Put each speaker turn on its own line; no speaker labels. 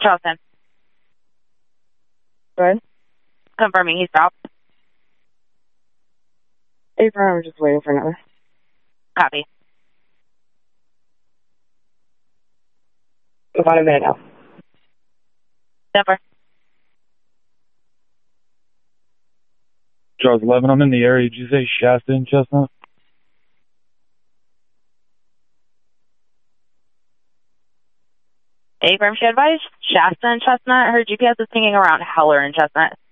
Charleston.
Good.
Confirming he's dropped.
April, I'm just waiting for another.
Copy.
About a minute now.
Denver.
Charles 11, I'm in the area. Did you say Shasta and Chestnut?
Abrams, should advise Shasta and Chestnut. Her GPS is pinging around Heller and Chestnut.